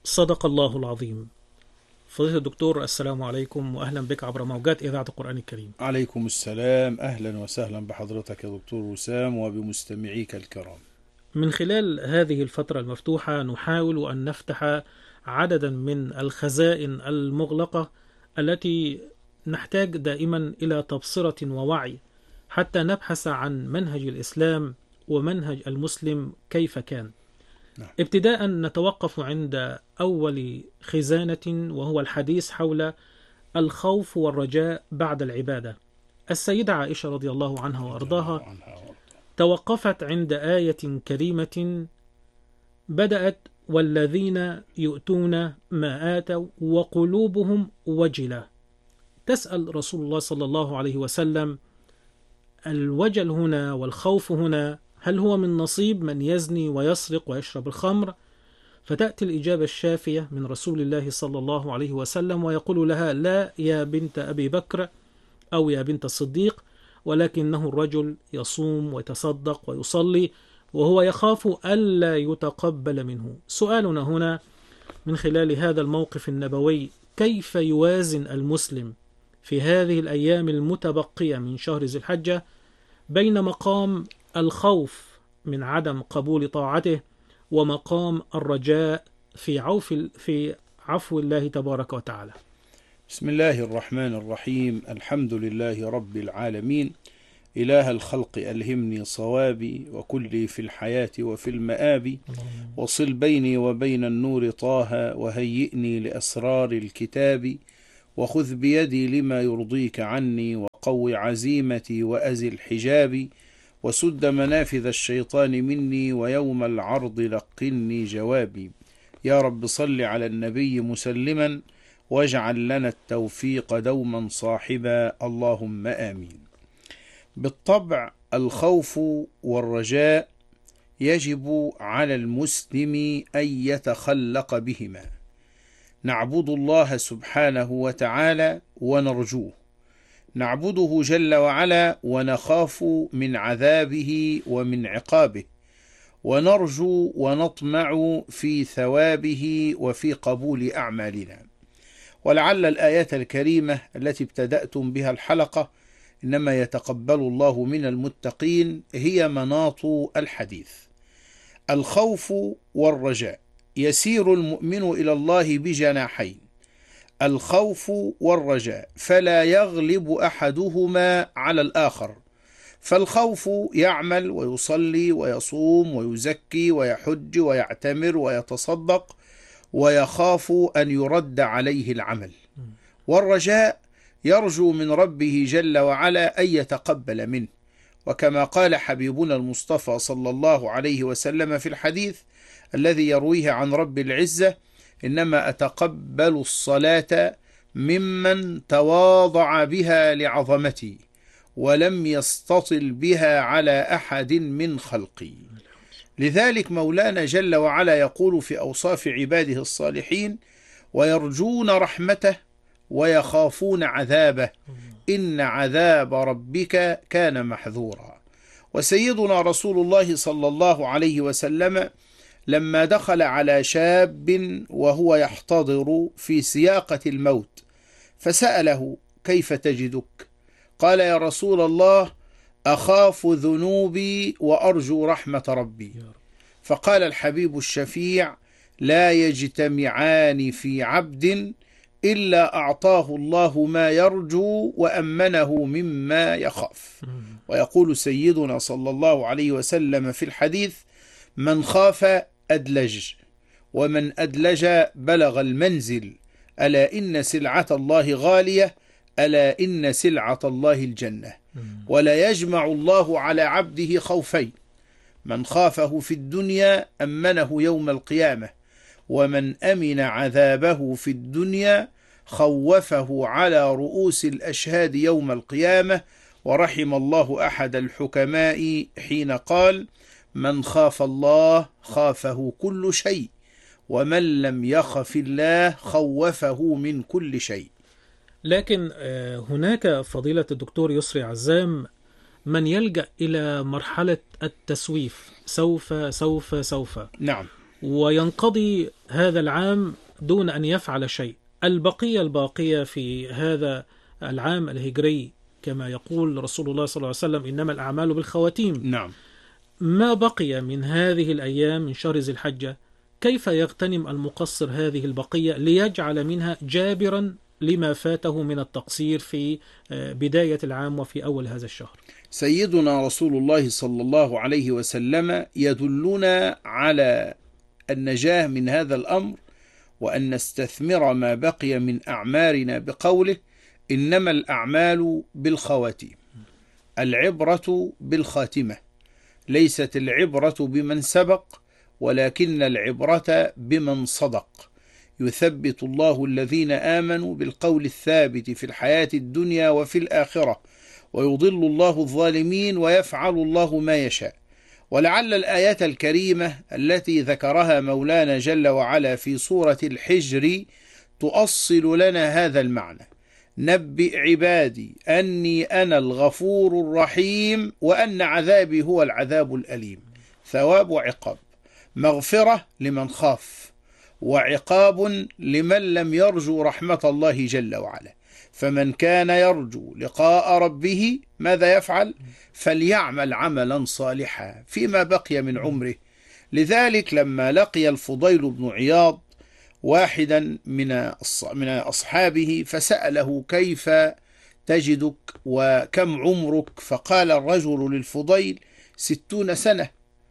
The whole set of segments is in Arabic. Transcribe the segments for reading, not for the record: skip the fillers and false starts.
صدق الله العظيم. فضيلة الدكتور، السلام عليكم وأهلا بك عبر موجات إذاعة القرآن الكريم. عليكم السلام، أهلا وسهلا بحضرتك يا دكتور وسام وبمستمعيك الكرام. من خلال هذه الفترة المفتوحة نحاول أن نفتح عددا من الخزائن المغلقة التي نحتاج دائما إلى تبصرة ووعي حتى نبحث عن منهج الإسلام ومنهج المسلم كيف كان. نعم. ابتداء نتوقف عند أول خزانة، وهو الحديث حول الخوف والرجاء بعد العبادة. السيدة عائشة رضي الله عنها وأرضاها توقفت عند آية كريمة بدأت: والذين يؤتون ما آتوا وقلوبهم وجلة. تسأل رسول الله صلى الله عليه وسلم: الوجل هنا والخوف هنا هل هو من نصيب من يزني ويسرق ويشرب الخمر؟ فتأتي الإجابة الشافية من رسول الله صلى الله عليه وسلم ويقول لها: لا يا بنت أبي بكر أو يا بنت الصديق، ولكنه الرجل يصوم ويتصدق ويصلي وهو يخاف ألا يتقبل منه. سؤالنا هنا من خلال هذا الموقف النبوي: كيف يوازن المسلم في هذه الأيام المتبقية من شهر ذي الحجة بين مقام الخوف من عدم قبول طاعته ومقام الرجاء في عفو الله تبارك وتعالى؟ بسم الله الرحمن الرحيم. الحمد لله رب العالمين، إله الخلق ألهمني صوابي وكلي في الحياة وفي المآب، وصل بيني وبين النور طه وهيئني لأسرار الكتاب، وخذ بيدي لما يرضيك عني وقو عزيمتي وأزل حجابي، وسد منافذ الشيطان مني ويوم العرض لقني جوابي. يا رب صل على النبي مسلما واجعل لنا التوفيق دوما صاحبا، اللهم آمين. بالطبع الخوف والرجاء يجب على المسلم أن يتخلق بهما. نعبد الله سبحانه وتعالى ونرجوه، نعبده جل وعلا ونخاف من عذابه ومن عقابه، ونرجو ونطمع في ثوابه وفي قبول أعمالنا. ولعل الآية الكريمة التي ابتدأتم بها الحلقة: إنما يتقبل الله من المتقين، هي مناط الحديث. الخوف والرجاء يسير المؤمن إلى الله بجناحين: الخوف والرجاء، فلا يغلب أحدهما على الآخر. فالخوف يعمل ويصلي ويصوم ويزكي ويحج ويعتمر ويتصدق ويخاف أن يرد عليه العمل. والرجاء يرجو من ربه جل وعلا أن يتقبل منه، وكما قال حبيبنا المصطفى صلى الله عليه وسلم في الحديث الذي يرويه عن رب العزة: إنما أتقبل الصلاة ممن تواضع بها لعظمتي ولم يستطل بها على أحد من خلقي. لذلك مولانا جل وعلا يقول في أوصاف عباده الصالحين: ويرجون رحمته ويخافون عذابه إن عذاب ربك كان محذورا. وسيدنا رسول الله صلى الله عليه وسلم لما دخل على شاب وهو يحتضر في سياقة الموت فسأله: كيف تجدك؟ قال: يا رسول الله، أخاف ذنوبي وأرجو رحمة ربي. فقال الحبيب الشفيع: لا يجتمعان في عبد إلا أعطاه الله ما يرجو وأمنه مما يخاف. ويقول سيدنا صلى الله عليه وسلم في الحديث: من خاف أدلج، ومن أدلج بلغ المنزل، ألا إن سلعة الله غالية، ألا إن سلعة الله الجنة. ولا يجمع الله على عبده خوفين: من خافه في الدنيا أمنه يوم القيامة، ومن أمن عذابه في الدنيا خوفه على رؤوس الأشهاد يوم القيامة. ورحم الله أحد الحكماء حين قال: من خاف الله خافه كل شيء، ومن لم يخف الله خوفه من كل شيء. لكن هناك فضيلة الدكتور يسري عزام من يلجأ إلى مرحلة التسويف: سوف سوف سوف. نعم. وينقضي هذا العام دون أن يفعل شيء. البقية الباقية في هذا العام الهجري كما يقول رسول الله صلى الله عليه وسلم إنما الأعمال بالخواتيم. نعم. ما بقي من هذه الأيام من شهر ذي الحجة كيف يغتنم المقصر هذه البقية ليجعل منها جابرا لما فاته من التقصير في بداية العام وفي أول هذا الشهر؟ سيدنا رسول الله صلى الله عليه وسلم يدلنا على النجاة من هذا الأمر، وأن نستثمر ما بقي من أعمارنا بقوله إنما الأعمال بالخواتيم. العبرة بالخاتمة، ليست العبرة بمن سبق، ولكن العبرة بمن صدق. يثبت الله الذين آمنوا بالقول الثابت في الحياة الدنيا وفي الآخرة، ويضل الله الظالمين ويفعل الله ما يشاء. ولعل الآية الكريمة التي ذكرها مولانا جل وعلا في سورة الحجر تؤصل لنا هذا المعنى: نبئ عبادي أني أنا الغفور الرحيم وأن عذابي هو العذاب الأليم. ثواب وعقاب، مغفرة لمن خاف، وعقاب لمن لم يرجو رحمة الله جل وعلا. فمن كان يرجو لقاء ربه ماذا يفعل؟ فليعمل عملا صالحا فيما بقي من عمره. لذلك لما لقي الفضيل بن عياض واحدا من أصحابه فسأله: كيف تجدك وكم عمرك؟ فقال الرجل للفضيل: 60 سنة.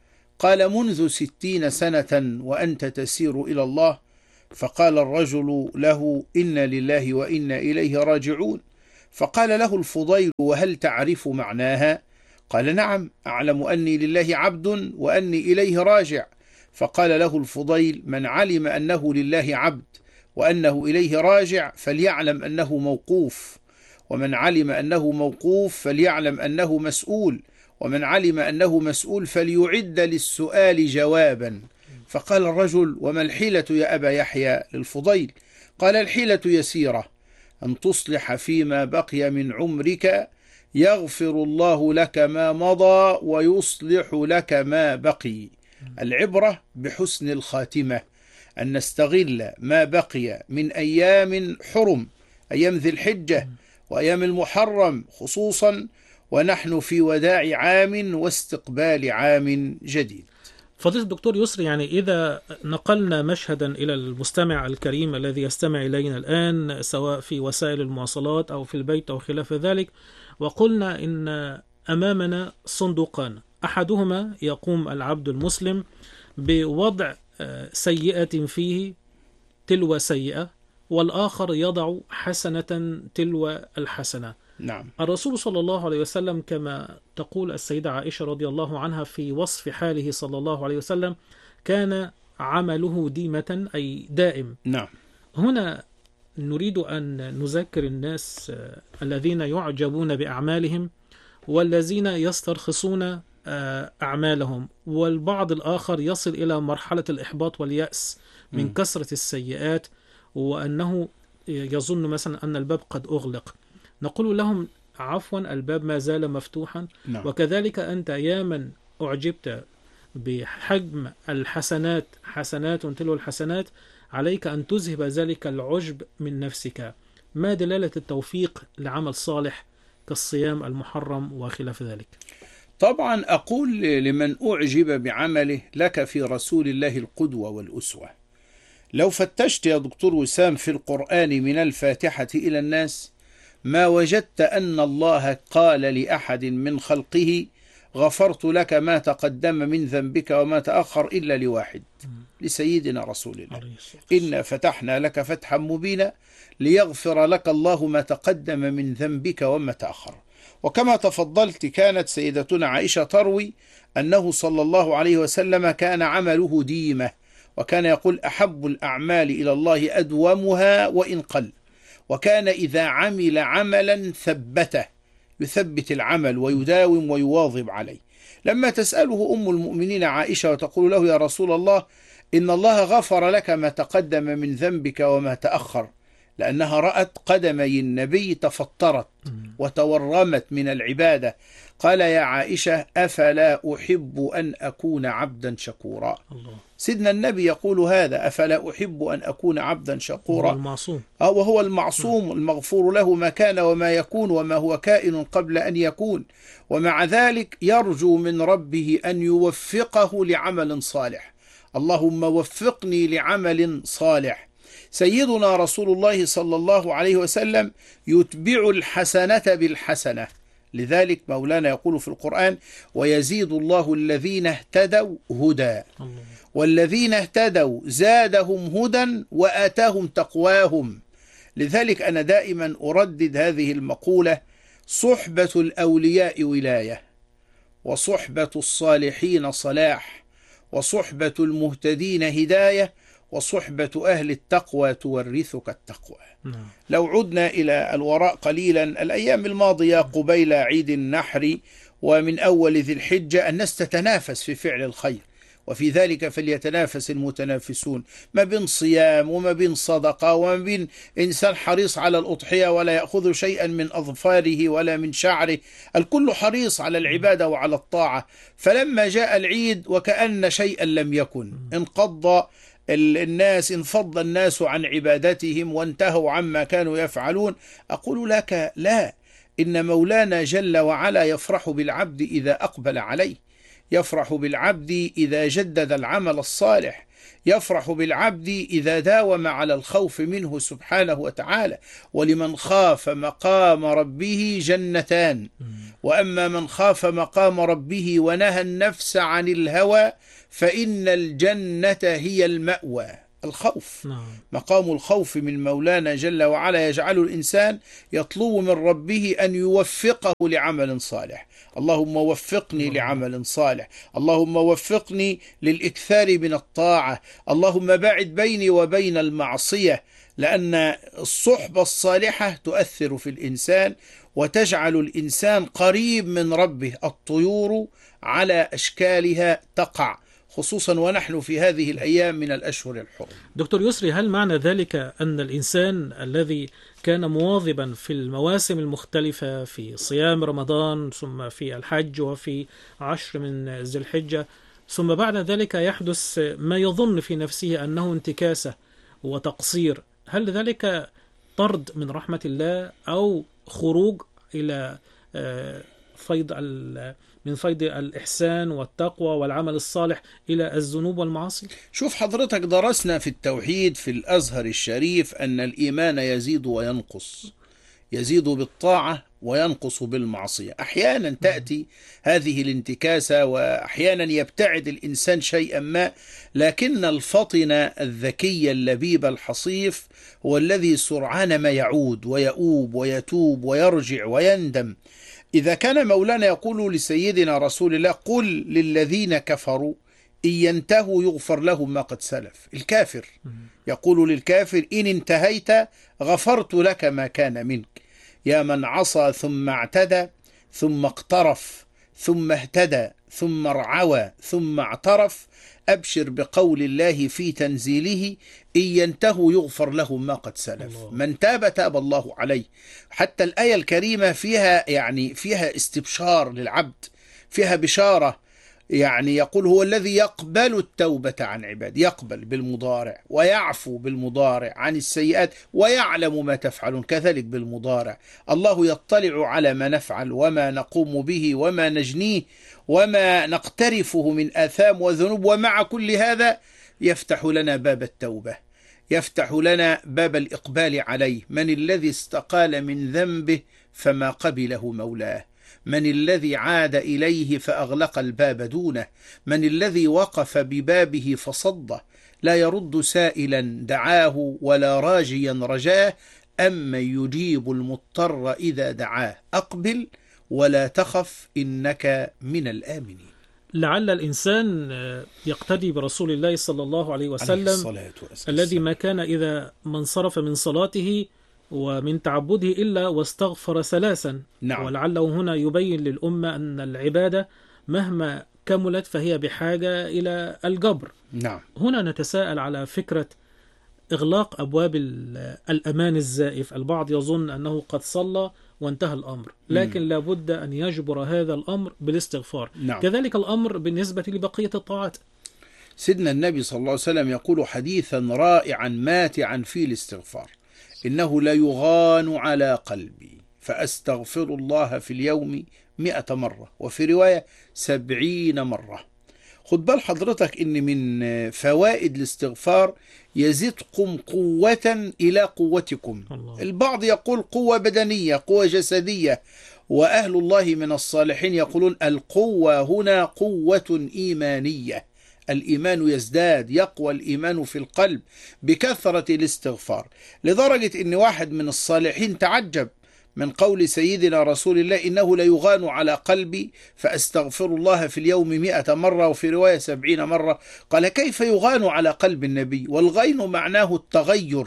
قال: منذ 60 سنة وأنت تسير إلى الله؟ فقال الرجل له: إنا لله وإنا إليه راجعون. فقال له الفضيل: وهل تعرف معناها؟ قال: نعم، أعلم أني لله عبد وأني إليه راجع. فقال له الفضيل: من علم أنه لله عبد وأنه إليه راجع فليعلم أنه موقوف، ومن علم أنه موقوف فليعلم أنه مسؤول، ومن علم أنه مسؤول فليعد للسؤال جوابا. فقال الرجل: وما الحيلة يا أبا يحيى للفضيل؟ قال: الحيلة يسيرة، أن تصلح فيما بقي من عمرك يغفر الله لك ما مضى ويصلح لك ما بقي. العبرة بحسن الخاتمة، أن نستغل ما بقي من أيام حرم، أيام ذي الحجة وأيام المحرم خصوصا، ونحن في وداع عام واستقبال عام جديد. فضيلة الدكتور يسري، يعني إذا نقلنا مشهدا إلى المستمع الكريم الذي يستمع إلينا الآن سواء في وسائل المواصلات أو في البيت أو خلاف ذلك، وقلنا إن أمامنا صندوقان، أحدهما يقوم العبد المسلم بوضع سيئة فيه تلو سيئة، والآخر يضع حسنة تلو الحسنة. نعم. الرسول صلى الله عليه وسلم كما تقول السيدة عائشة رضي الله عنها في وصف حاله صلى الله عليه وسلم كان عمله ديمة أي دائم. نعم. هنا نريد أن نذكر الناس الذين يعجبون بأعمالهم والذين يسترخصون أعمالهم، والبعض الآخر يصل إلى مرحلة الإحباط واليأس من كثرة السيئات، وأنه يظن مثلا أن الباب قد أغلق. نقول لهم: عفوا، الباب ما زال مفتوحا. نعم. وكذلك أنت يا من أعجبت بحجم الحسنات، حسنات تلو الحسنات، عليك أن تذهب ذلك العجب من نفسك. ما دلالة التوفيق لعمل صالح كالصيام المحرم وخلاف ذلك؟ طبعا أقول لمن أعجب بعمله: لك في رسول الله القدوة والأسوة. لو فتشت يا دكتور وسام في القرآن من الفاتحة إلى الناس ما وجدت أن الله قال لأحد من خلقه: غفرت لك ما تقدم من ذنبك وما تأخر، إلا لواحد، لسيدنا رسول الله: إنا فتحنا لك فتحا مبينا ليغفر لك الله ما تقدم من ذنبك وما تأخر. وكما تفضلت كانت سيدتنا عائشة تروي أنه صلى الله عليه وسلم كان عمله ديمة، وكان يقول: أحب الأعمال إلى الله أدومها وإن قل. وكان إذا عمل عملا ثبته، يثبت العمل ويداوم ويواظب عليه. لما تسأله أم المؤمنين عائشة وتقول له: يا رسول الله، إن الله غفر لك ما تقدم من ذنبك وما تأخر، لأنها رأت قدمي النبي تفطرت وتورمت من العبادة، قال: يا عائشة، أفلا أحب أن أكون عبدا شكورا. سيدنا النبي يقول هذا: أفلا أحب أن أكون عبدا شكورا. المعصوم. وهو المعصوم المغفور له ما كان وما يكون وما هو كائن قبل أن يكون، ومع ذلك يرجو من ربه أن يوفقه لعمل صالح. اللهم وفقني لعمل صالح. سيدنا رسول الله صلى الله عليه وسلم يتبع الحسنة بالحسنة، لذلك مولانا يقول في القرآن: ويزيد الله الذين اهتدوا هدى والذين اهتدوا زادهم هدى وآتاهم تقواهم. لذلك أنا دائما أردد هذه المقولة: صحبة الأولياء ولاية، وصحبة الصالحين صلاح، وصحبة المهتدين هداية، وصحبة أهل التقوى تورثك التقوى. لو عدنا إلى الوراء قليلا، الأيام الماضية قبيل عيد النحر ومن أول ذي الحجة، الناس تتنافس في فعل الخير، وفي ذلك فليتنافس المتنافسون، ما بين صيام وما بين صدقة وما بين إنسان حريص على الأضحية ولا يأخذ شيئا من أظفاره ولا من شعره، الكل حريص على العبادة وعلى الطاعة. فلما جاء العيد وكأن شيئا لم يكن، انفض الناس عن عبادتهم وانتهوا عما كانوا يفعلون. أقول لك: لا، إن مولانا جل وعلا يفرح بالعبد إذا أقبل عليه، يفرح بالعبد إذا جدد العمل الصالح، يفرح بالعبد إذا داوم على الخوف منه سبحانه وتعالى. ولمن خاف مقام ربه جنتان، وأما من خاف مقام ربه ونهى النفس عن الهوى فإن الجنة هي المأوى. الخوف، مقام الخوف من مولانا جل وعلا يجعل الإنسان يطلب من ربه أن يوفقه لعمل صالح. اللهم وفقني لعمل صالح، اللهم وفقني للإكثار من الطاعة، اللهم باعد بيني وبين المعصية، لأن الصحبة الصالحة تؤثر في الإنسان وتجعل الإنسان قريب من ربه. الطيور على أشكالها تقع، خصوصا ونحن في هذه الأيام من الأشهر الحرم. دكتور يسري، هل معنى ذلك أن الإنسان الذي كان مواظبا في المواسم المختلفة، في صيام رمضان ثم في الحج وفي 10 من ذي الحجة، ثم بعد ذلك يحدث ما يظن في نفسه أنه انتكاسة وتقصير، هل ذلك طرد من رحمة الله أو خروج إلى من فيض الإحسان والتقوى والعمل الصالح إلى الذنوب والمعاصي؟ شوف حضرتك، درسنا في التوحيد في الأزهر الشريف أن الإيمان يزيد وينقص، يزيد بالطاعة وينقص بالمعصية. أحيانا تأتي هذه الانتكاسة وأحيانا يبتعد الإنسان شيئا ما، لكن الفطن الذكي اللبيب الحصيف هو الذي سرعان ما يعود ويؤوب ويتوب ويرجع ويندم. إذا كان مولانا يقول لسيدنا رسول الله: قل للذين كفروا إن ينتهوا يغفر لهم ما قد سلف. الكافر يقول للكافر: إن انتهيت غفرت لك ما كان منك. يا من عصى ثم اعتدى ثم اقترف ثم اهتدى ثم ارعوى ثم اعترف، أبشر بقول الله في تنزيله: إن ينتهوا يغفر لهم ما قد سلف. من تاب تاب الله عليه. حتى الآية الكريمة فيها استبشار للعبد، فيها بشارة. يقول: هو الذي يقبل التوبة عن عباده، يقبل بالمضارع ويعفو بالمضارع عن السيئات ويعلم ما تفعلون، كذلك بالمضارع. الله يطلع على ما نفعل وما نقوم به وما نجنيه وما نقترفه من آثام وذنوب، ومع كل هذا يفتح لنا باب التوبة، يفتح لنا باب الإقبال عليه. من الذي استقال من ذنبه فما قبله مولاه؟ من الذي عاد إليه فأغلق الباب دونه؟ من الذي وقف ببابه فصده؟ لا يرد سائلا دعاه ولا راجيا رجاه، أما يجيب المضطر إذا دعاه. أقبل ولا تخف إنك من الآمنين. لعل الإنسان يقتدي برسول الله صلى الله عليه وسلم الذي ما كان إذا انصرف من صلاته ومن تعبده إلا واستغفر 3. نعم. ولعله هنا يبين للأمة أن العبادة مهما كملت فهي بحاجة إلى الجبر. نعم. هنا نتساءل على فكرة إغلاق أبواب الأمان الزائف. البعض يظن أنه قد صلى وانتهى الأمر، لكن لابد أن يجبر هذا الأمر بالاستغفار. نعم. كذلك الأمر بالنسبة لبقية الطاعات. سيدنا النبي صلى الله عليه وسلم يقول حديثا رائعا ماتعا في الاستغفار: إنه لا يغان على قلبي فأستغفر الله في اليوم 100 مرة، وفي رواية 70 مرة. خد بال حضرتك إن من فوائد الاستغفار يزيدكم قوة إلى قوتكم. الله. البعض يقول قوة بدنية، قوة جسدية، وأهل الله من الصالحين يقولون القوة هنا قوة إيمانية. الإيمان يزداد، يقوى الإيمان في القلب بكثرة الاستغفار، لدرجة إن واحد من الصالحين تعجب من قول سيدنا رسول الله: إنه ليغان على قلبي فأستغفر الله في اليوم 100 مرة، وفي رواية 70 مرة. قال: كيف يغان على قلب النبي؟ والغين معناه التغير.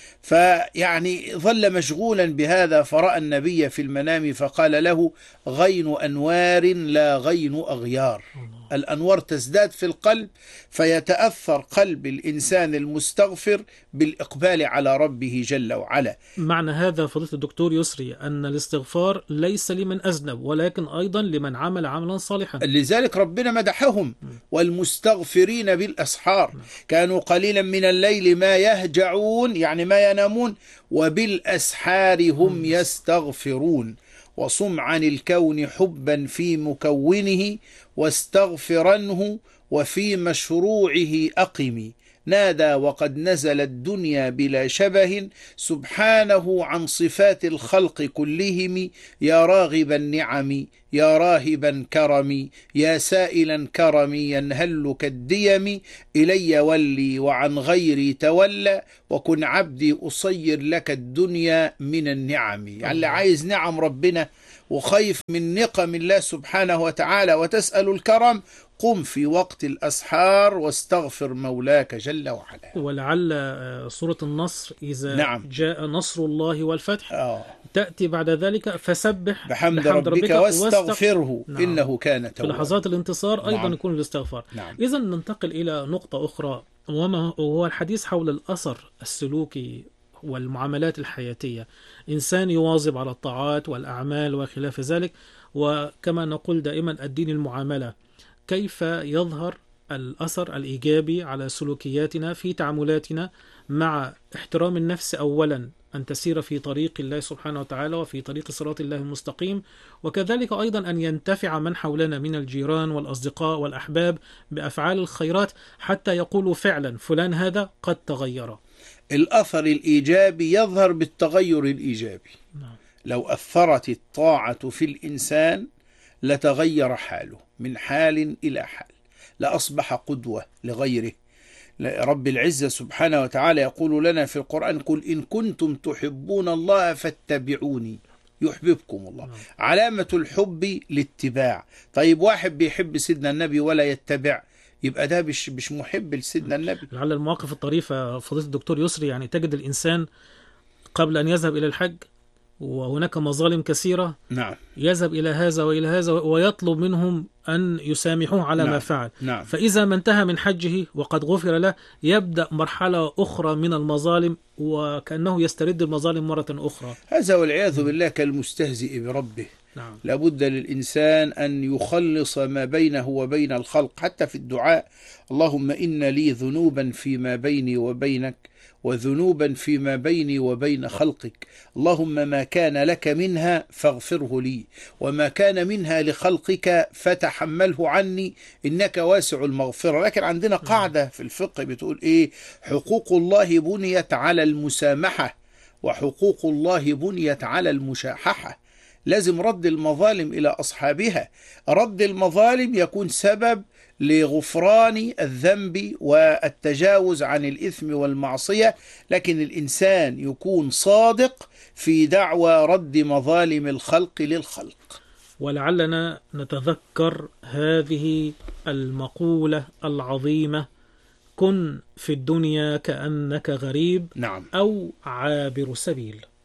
فيعني ظل مشغولا بهذا، فرأى النبي في المنام فقال له: غين أنوار لا غين أغيار. الأنوار تزداد في القلب، فيتأثر قلب الإنسان المستغفر بالإقبال على ربه جل وعلا. معنى هذا فضيلة الدكتور يسري أن الاستغفار ليس لمن أذنب، ولكن أيضا لمن عمل عملا صالحا. لذلك ربنا مدحهم: والمستغفرين بالأسحار كانوا قليلا من الليل ما يهجعون، يعني ما ينامون، وبالأسحار هم يستغفرون. وصم عن الكون حبا في مكونه، واستغفرنه وفي مشروعه أقم. نادى وقد نزل الدنيا بلا شبه، سبحانه عن صفات الخلق كلهم. يا راغب النعم يا راهبا كرمي، يا سائلا كرمي ينهل كالديم. إلي ولي وعن غيري تولى، وكن عبدي أصير لك الدنيا من النعم. يعني اللي عايز نعم ربنا وخايف من نقم الله سبحانه وتعالى وتسأل الكرم، قم في وقت الأسحار واستغفر مولاك جل وعلا. ولعل سورة النصر إذا نعم. جاء نصر الله والفتح تأتي بعد ذلك: فسبح بحمد ربك واستغفره نعم. إنه كان توابا. في لحظات الانتصار أيضا نعم. يكون الاستغفار. نعم. إذا ننتقل إلى نقطة أخرى، وهو الحديث حول الأثر السلوكي والمعاملات الحياتية. إنسان يواظب على الطاعات والأعمال وخلاف ذلك، وكما نقول دائما الدين المعاملة. كيف يظهر الأثر الإيجابي على سلوكياتنا في تعاملاتنا مع احترام النفس أولا، أن تسير في طريق الله سبحانه وتعالى وفي طريق صراط الله المستقيم، وكذلك أيضا أن ينتفع من حولنا من الجيران والأصدقاء والأحباب بأفعال الخيرات، حتى يقولوا فعلا فلان هذا قد تغير. الأثر الإيجابي يظهر بالتغير الإيجابي. لو أثرت الطاعة في الإنسان لتغير حاله من حال إلى حال، لأصبح قدوة لغيره. رب العزة سبحانه وتعالى يقول لنا في القرآن: قل إن كنتم تحبون الله فاتبعوني يحببكم الله. علامة الحب الاتباع. طيب واحد بيحب سيدنا النبي ولا يتبع، يبقى ده مش محب لسيدنا النبي. لعل المواقف الطريفة فضيلة الدكتور يسري، يعني تجد الإنسان قبل أن يذهب إلى الحج وهناك مظالم كثيرة، نعم، يذهب إلى هذا وإلى هذا ويطلب منهم أن يسامحوه على ما فعل. نعم. فإذا ما انتهى من حجه وقد غفر له، يبدأ مرحلة أخرى من المظالم، وكأنه يسترد المظالم مرة أخرى. هذا والعياذ بالله كالمستهزئ بربه. نعم. لابد للإنسان أن يخلص ما بينه وبين الخلق، حتى في الدعاء: اللهم إن لي ذنوبا فيما بيني وبينك، وذنوبا فيما بيني وبين خلقك، اللهم ما كان لك منها فاغفره لي، وما كان منها لخلقك فتحمله عني، إنك واسع المغفرة. لكن عندنا قاعدة في الفقه بتقول إيه؟ حقوق الله بنيت على المسامحة، وحقوق الله بنيت على المشاححة. لازم رد المظالم إلى أصحابها. رد المظالم يكون سبب لغفران الذنب والتجاوز عن الإثم والمعصية، لكن الإنسان يكون صادق في دعوى رد مظالم الخلق للخلق. ولعلنا نتذكر هذه المقولة العظيمة: كن في الدنيا كأنك غريب، نعم، أو عابر سبيل.